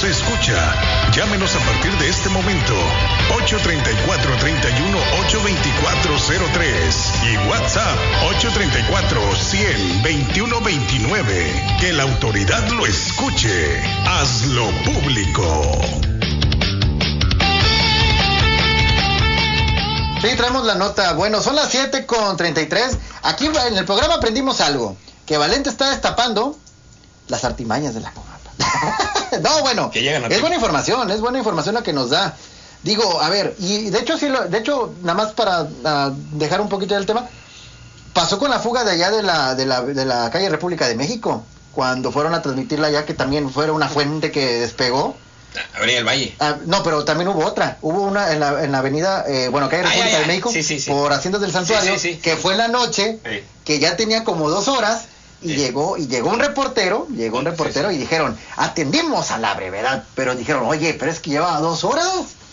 nos escucha. Llámenos a partir de este momento. 834-31-824-03 y WhatsApp 834-100-2129. Que la autoridad lo escuche. Hazlo público. Sí, traemos la nota. Bueno, son las 7:33. Aquí en el programa aprendimos algo. Que Valente está destapando las artimañas de la Conapa. No, bueno, es buena información la que nos da. Digo, a ver, y de hecho, nada más para dejar un poquito del tema, pasó con la fuga de allá de la calle República de México, cuando fueron a transmitirla allá, que también fue una fuente que despegó. Avenida del Valle. No, pero también hubo otra. Hubo una en la avenida, calle República de México, por Haciendas del Santuario, que fue en la noche, que ya tenía como 2 horas. Y llegó un reportero, y dijeron, atendimos a la brevedad, pero dijeron, oye, pero es que llevaba 2 horas.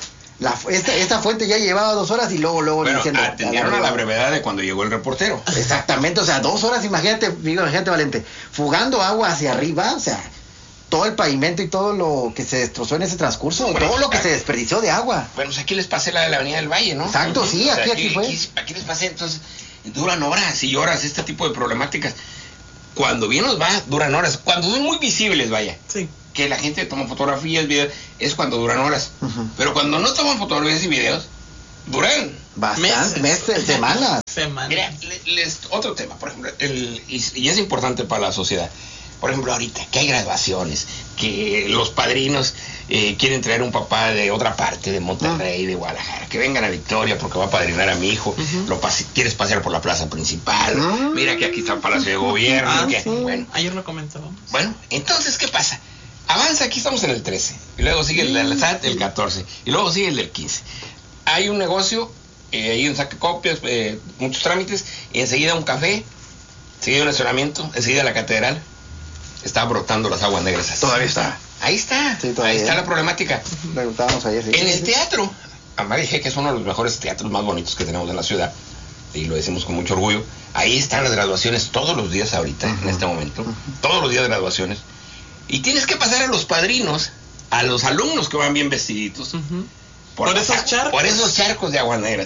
Esta fuente ya llevaba 2 horas y luego diciendo, atendieron a la brevedad de cuando llegó el reportero. Exactamente, o sea, 2 horas, imagínate Valente, fugando agua hacia arriba, o sea, todo el pavimento y todo lo que se destrozó en ese transcurso, todo lo que se desperdició de agua. Bueno, pues aquí les pasé la de la Avenida del Valle, ¿no? Exacto, sí, aquí fue. Aquí les pasé, entonces, duran horas y horas este tipo de problemáticas. Cuando bien nos va, duran horas. Cuando son muy visibles, vaya. Sí. Que la gente toma fotografías, videos, es cuando duran horas. Pero cuando no toman fotografías y videos, duran meses, semanas. Mira, otro tema, por ejemplo, y es importante para la sociedad. Por ejemplo, ahorita que hay graduaciones, que los padrinos quieren traer un papá de otra parte, de Monterrey, de Guadalajara, que vengan a Victoria porque va a padrinar a mi hijo, quieres pasear por la plaza principal, mira que aquí está el Palacio de Gobierno. Bueno, ayer lo comentábamos. Bueno, entonces, ¿qué pasa? Avanza, aquí estamos en el 13, y luego sigue el del SAT, el 14, y luego sigue el del 15. Hay un negocio, hay un sacacopias, muchos trámites, y enseguida un café, enseguida un estacionamiento, enseguida la catedral. Está brotando las aguas negras. Todavía está. Ahí está. Sí, ahí está la problemática. Preguntábamos ayer. En el teatro. Amarije, que es uno de los mejores teatros más bonitos que tenemos en la ciudad. Y lo decimos con mucho orgullo. Ahí están las graduaciones todos los días ahorita, en este momento. Todos los días de graduaciones. Y tienes que pasar a los padrinos, a los alumnos que van bien vestiditos. Por esos charcos. Por esos charcos de aguas negras.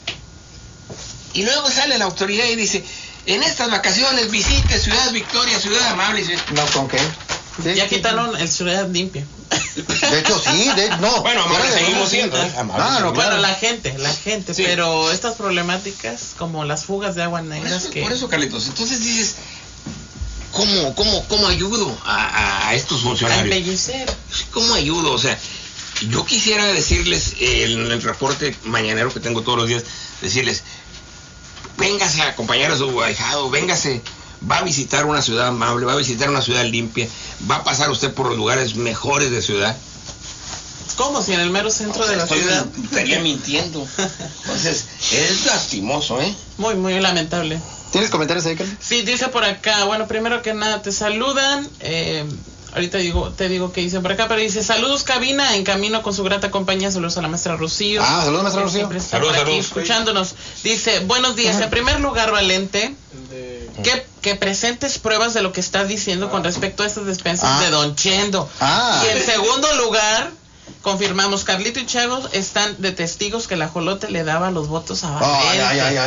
Y luego sale la autoridad y dice... En estas vacaciones visite Ciudad Victoria, Ciudad Amable. No, ¿con qué? Sí, ya quitaron el Ciudad Limpia. De hecho, sí, no. Bueno, Amable seguimos siendo. Bueno, la gente, sí. Pero estas problemáticas, como las fugas de aguas negras Por eso, Carlitos, entonces dices, ¿cómo ayudo a estos funcionarios? A embellecer. ¿Cómo ayudo? O sea, yo quisiera decirles, en el reporte mañanero que tengo todos los días, decirles... Véngase a acompañar a su ahijado, véngase, va a visitar una ciudad amable, va a visitar una ciudad limpia, va a pasar usted por los lugares mejores de ciudad. ¿Cómo? Si en el mero centro de la ciudad. Estaría mintiendo. Entonces, es lastimoso, ¿eh? Muy, muy lamentable. ¿Tienes comentarios ahí, Carlos? Sí, dice por acá, bueno, primero que nada te saludan, ahorita te digo que dicen por acá, pero dice, saludos cabina, en camino con su grata compañía, saludos a la maestra Rocío. Saludos maestra Rocío. Siempre está por aquí escuchándonos. Dice, buenos días, en primer lugar, Valente, que presentes pruebas de lo que estás diciendo con respecto a estas despensas de Don Chendo. Y en segundo lugar, confirmamos, Carlito y Chagos están de testigos que el ajolote le daba los votos a Valente.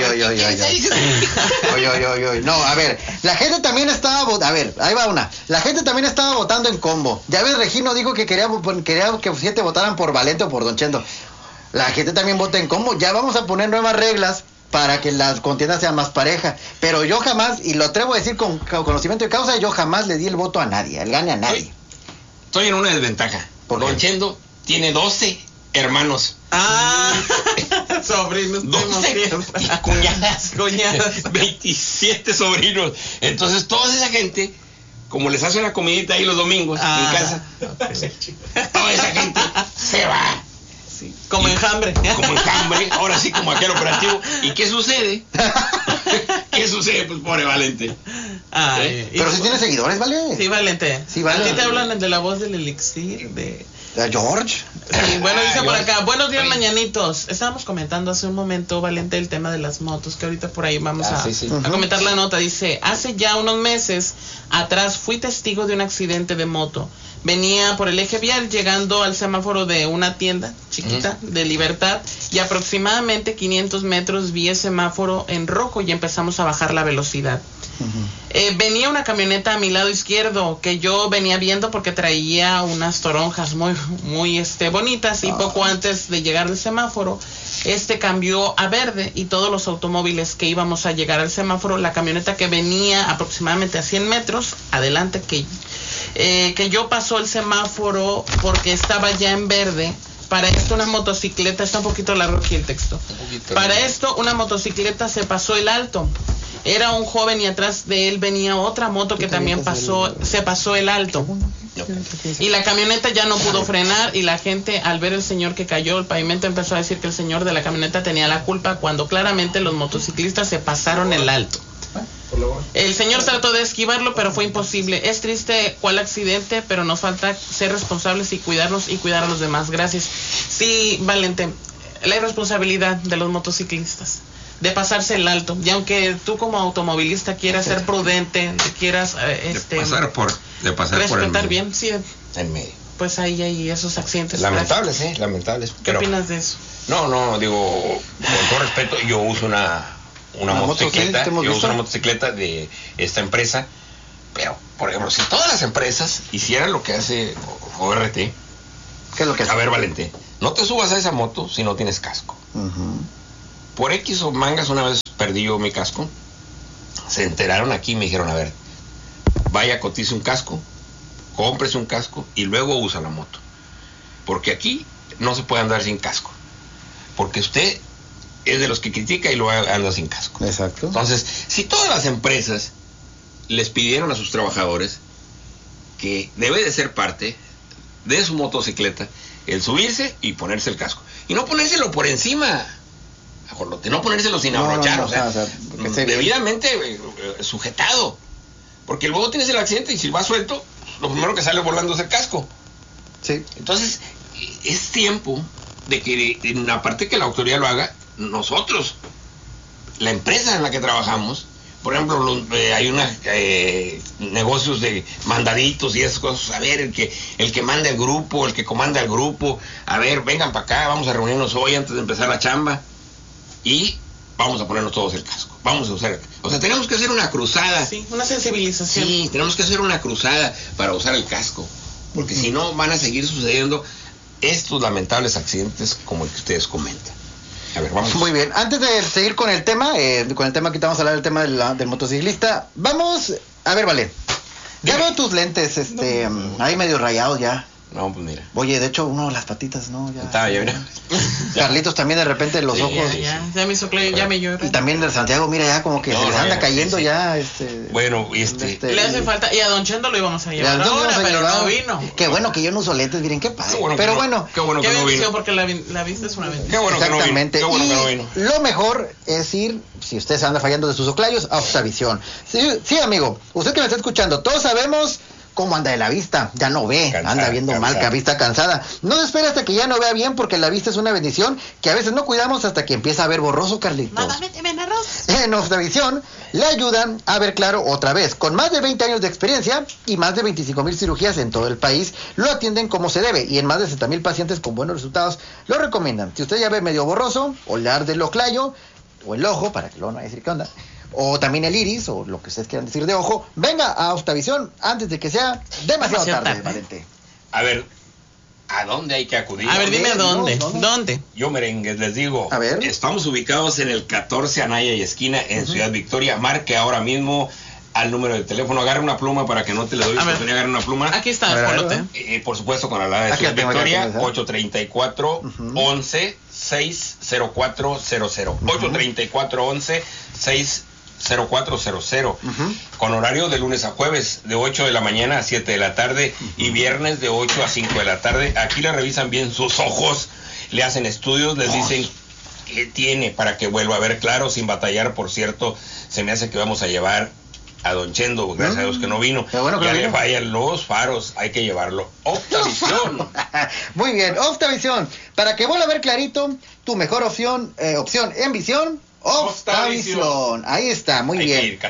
No, a ver, la gente también estaba votando, a ver, ahí va una. La gente también estaba votando en combo. Ya ves, Regino dijo que quería que 7 votaran por Valente o por Don Chendo. La gente también vota en combo. Ya vamos a poner nuevas reglas para que las contiendas sean más pareja. Pero yo jamás, y lo atrevo a decir con conocimiento de causa, yo jamás le di el voto a nadie, el gane a nadie. Estoy en una desventaja. Don Chendo tiene 12 hermanos. Sobrinos. 12 y cuñadas. 27 sobrinos. Entonces toda esa gente, como les hace una comidita ahí los domingos en casa, toda esa gente se va. Sí, como enjambre. Ahora sí, como aquel operativo. ¿Y qué sucede? ¿Qué sucede? Pues pobre Valente. Pero si tiene seguidores, ¿vale? Sí, Valente. Sí, vale. A ti te hablan de la voz del elixir, George. Sí, bueno, dice por acá, buenos días, mañanitos. Estábamos comentando hace un momento, Valente, el tema de las motos, que ahorita por ahí vamos a comentar la nota. Dice, hace ya unos meses atrás fui testigo de un accidente de moto. Venía por el eje vial llegando al semáforo de una tienda chiquita de Libertad y aproximadamente 500 metros vi el semáforo en rojo y empezamos a bajar la velocidad. Venía una camioneta a mi lado izquierdo que yo venía viendo porque traía unas toronjas muy bonitas y poco antes de llegar al semáforo cambió a verde y todos los automóviles que íbamos a llegar al semáforo, la camioneta que venía aproximadamente a 100 metros adelante que yo pasó el semáforo porque estaba ya en verde. Para esto una motocicleta, está un poquito largo aquí el texto. Para esto una motocicleta se pasó el alto. Era un joven y atrás de él venía otra moto que también se pasó el alto. Y la camioneta ya no pudo frenar y la gente al ver el señor que cayó el pavimento empezó a decir que el señor de la camioneta tenía la culpa cuando claramente los motociclistas se pasaron el alto. El señor trató de esquivarlo, pero fue imposible. Es triste cuál accidente, pero nos falta ser responsables y cuidarnos y cuidar a los demás. Gracias. Sí, Valente, la irresponsabilidad de los motociclistas de pasarse el alto. Y aunque tú como automovilista quieras ser prudente, quieras de pasar respetar por bien, sí, en medio. Pues ahí hay esos accidentes. Lamentables, lamentables. ¿Qué opinas de eso? No, digo, con todo respeto, yo uso una motocicleta, una motocicleta de esta empresa, pero por ejemplo, si todas las empresas hicieran lo que hace ORT, ¿qué es lo que hace? A ver, Valente, no te subas a esa moto si no tienes casco. Por X o mangas una vez perdí yo mi casco, se enteraron aquí y me dijeron, a ver, vaya, cotice un casco, cómprese un casco y luego usa la moto, porque aquí no se puede andar sin casco, porque usted es de los que critica y luego anda sin casco. Exacto. Entonces, si todas las empresas les pidieron a sus trabajadores que debe de ser parte de su motocicleta el subirse y ponerse el casco, y no ponérselo por encima, no ponérselo sin abrochar, debidamente sujetado, porque luego tienes el accidente y si va suelto, lo primero que sale volando es el casco. Sí. Entonces, es tiempo de que, en la parte que la autoridad lo haga, nosotros, la empresa en la que trabajamos, por ejemplo, hay unos negocios de mandaditos y esas cosas, a ver, el que manda el grupo, el que comanda el grupo, a ver, vengan para acá, vamos a reunirnos hoy antes de empezar la chamba y vamos a ponernos todos el casco, vamos a usar, o sea, tenemos que hacer una cruzada. Sí, una sensibilización. Sí, tenemos que hacer una cruzada para usar el casco, porque si no van a seguir sucediendo estos lamentables accidentes como el que ustedes comentan. A ver, vamos. Muy bien, antes de seguir con el tema que vamos a hablar, el tema del motociclista, vamos, a ver, vale, ya veo tus lentes, ahí medio rayados ya. No, pues mira. Oye, de hecho, las patitas, ¿no? Ya mira. Carlitos también de repente los ojos. Ya me hizo Clay, ya me llora. Y también de Santiago, mira, ya como que se les anda cayendo ya, Bueno, le hace falta, y a Don Chendo lo íbamos a llevar ahora, pero no vino. Qué bueno que yo no uso lentes, miren, qué padre. Pero bueno. Qué bueno que no vino. Porque la vista es una bendición. Qué bueno exactamente. Que no vino. Qué bueno que no vino. Lo mejor es ir, si usted se anda fallando de sus oclayos, a Optavisión. Sí, amigo, usted que me está escuchando, todos sabemos cómo anda de la vista, ya no ve, anda viendo mal, que vista cansada. No se espera hasta que ya no vea bien, porque la vista es una bendición que a veces no cuidamos hasta que empieza a ver borroso, Carlitos. Mamá, méteme en arroz. En Optavisión le ayudan a ver claro otra vez. Con más de 20 años de experiencia y más de 25,000 cirugías en todo el país, lo atienden como se debe y en más de 60,000 pacientes con buenos resultados lo recomiendan. Si usted ya ve medio borroso, o le arde el oclayo o el ojo, para que luego no vaya a decir qué onda, o también el iris, o lo que ustedes quieran decir de ojo, venga a Optavisión antes de que sea demasiado tarde, Valente. A ver, ¿a dónde hay que acudir? A ver, dime dónde. ¿Dónde? Yo, merengues, les digo, a ver. Estamos ubicados en el 14 Anaya y esquina en Ciudad Victoria. Marque ahora mismo al número de teléfono, agarre una pluma para que no te le doy oportunidad, agarre una pluma. Aquí está, ponlote. Por supuesto, con la de Ciudad Victoria, 834-11-60400. 834-11-60400. Con horario de lunes a jueves, de 8 de la mañana a 7 de la tarde y viernes de 8 a 5 de la tarde. Aquí le revisan bien sus ojos, le hacen estudios, les dicen qué tiene para que vuelva a ver claro, sin batallar. Por cierto, se me hace que vamos a llevar a Don Chendo, gracias a Dios que no vino. Bueno que ya no le vino. fallan los faros, hay que llevarlo. Optavisión. Muy bien, Optavisión. Para que vuelva a ver clarito, tu mejor opción en visión, Optavisión. Ahí está, muy Hay bien. que ir,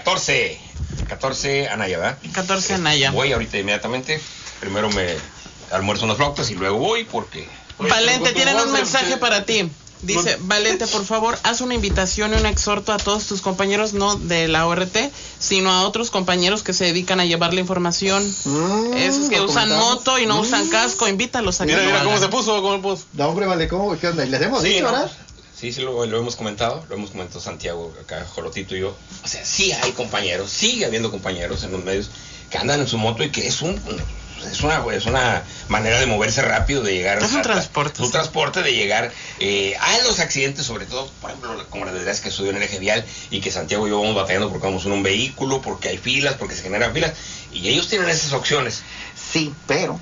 14 Anaya, ¿verdad? 14 Anaya. Voy ahorita inmediatamente. Primero me almuerzo unas flautas y luego voy porque... Valente, tienen un mensaje para ti. Dice, Valente, por favor, haz una invitación y un exhorto a todos tus compañeros, no de la ORT, sino a otros compañeros que se dedican a llevar la información. Esos que usan moto y no usan casco, invítalos a que Mira, lo hagan. cómo se puso. No, hombre, vale, ¿cómo? ¿Qué onda? ¿Les hemos dicho, verdad? Sí, lo hemos comentado Santiago, acá, Jolotito y yo. O sea, sí hay compañeros, sigue habiendo compañeros en los medios que andan en su moto y que es una manera de moverse rápido, de llegar. Es un transporte. Un transporte de llegar a los accidentes, sobre todo, por ejemplo, como la desgracia que sucedió en el eje vial y que Santiago y yo vamos batallando porque vamos en un vehículo, porque hay filas, porque se generan filas, y ellos tienen esas opciones. Sí, pero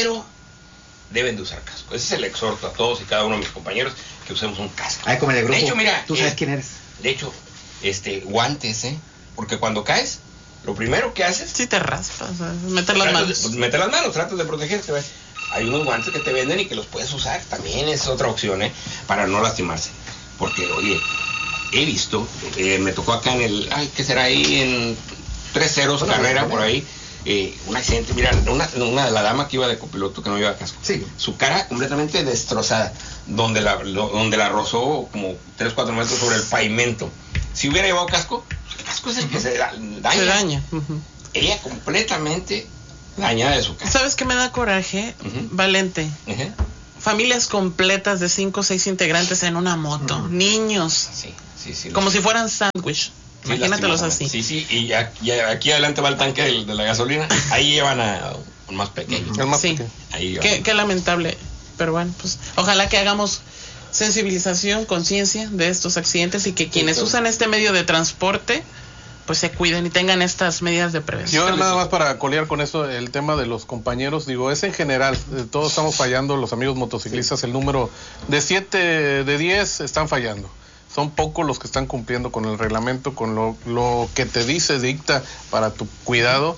deben de usar casco. Ese es el exhorto a todos y cada uno de mis compañeros, que usemos un casco. Ay, como en el grupo. De hecho, mira, tú sabes quién eres. De hecho, guantes, porque cuando caes, lo primero que haces... Sí te raspas, meter las manos. Meter las manos, tratas de protegerte. ¿Ves? Hay unos guantes que te venden y que los puedes usar. También es otra opción, para no lastimarse. Porque, oye, he visto, me tocó acá en el... ¿qué será ahí? En 3-0 carrera, por ahí. Un accidente, mira, la dama que iba de copiloto, que no lleva casco. Sí. Su cara completamente destrozada, donde la rozó como 3-4 metros sobre el pavimento. Si hubiera llevado casco, el casco es el que se daña. Se daña. Ella completamente dañada de su casa. ¿Sabes qué me da coraje? Valente. Familias completas de 5 o 6 integrantes en una moto. Niños. Sí. Como si fueran sándwich. Sí, imagínatelos así. Sí, y aquí adelante va el tanque de la gasolina. Ahí llevan a un más pequeño. El más Sí. pequeño. Ahí Qué lamentable. Pero bueno, pues ojalá que hagamos sensibilización, conciencia de estos accidentes y que quienes usan este medio de transporte pues se cuiden y tengan estas medidas de prevención. Yo nada más para colear con eso, el tema de los compañeros, digo, es en general, todos estamos fallando, los amigos motociclistas, el número de 7 de 10 están fallando. Son pocos los que están cumpliendo con el reglamento, con lo que te dice, dicta para tu cuidado.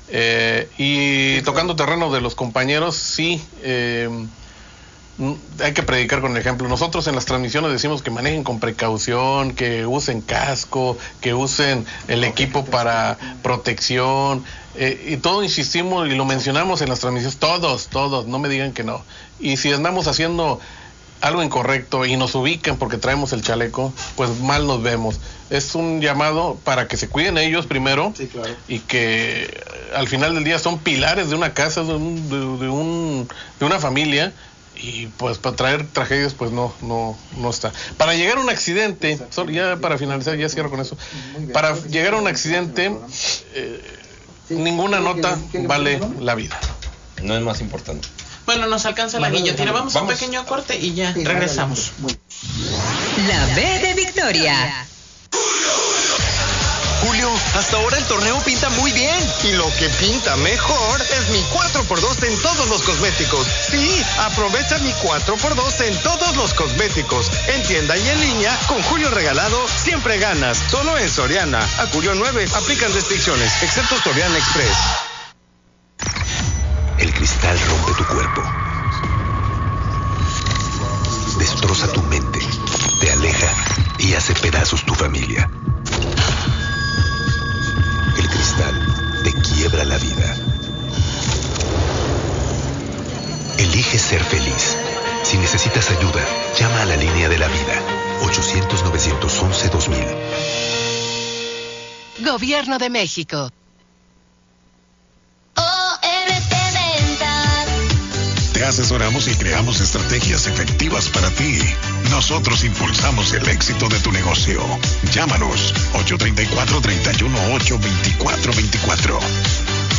Y tocando terreno de los compañeros, sí, hay que predicar con el ejemplo. Nosotros en las transmisiones decimos que manejen con precaución, que usen casco, que usen el equipo para protección, y todo insistimos y lo mencionamos en las transmisiones, todos, no me digan que no. Y si andamos haciendo algo incorrecto y nos ubican porque traemos el chaleco, pues mal nos vemos. Es un llamado para que se cuiden ellos primero, sí, claro, y que al final del día son pilares de una casa, de una familia, y pues para traer tragedias pues no está. Para llegar a un accidente, ya para finalizar, ya cierro con eso, para llegar a un accidente, ninguna nota vale la vida. No es más importante. Bueno, nos alcanza la guillotina. Vamos a un pequeño corte y ya regresamos. La B de Victoria. Julio, hasta ahora el torneo pinta muy bien. Y lo que pinta mejor es mi 4x2 en todos los cosméticos. Sí, aprovecha mi 4x2 en todos los cosméticos. En tienda y en línea, con Julio regalado, siempre ganas. Solo en Soriana. A Julio 9, aplican restricciones, excepto Soriana Express. El cristal rompe tu cuerpo. Destroza tu mente. Te aleja y hace pedazos tu familia. El cristal te quiebra la vida. Elige ser feliz. Si necesitas ayuda, llama a la línea de la vida. 800-911-2000. Gobierno de México. Te asesoramos y creamos estrategias efectivas para ti. Nosotros impulsamos el éxito de tu negocio. Llámanos 833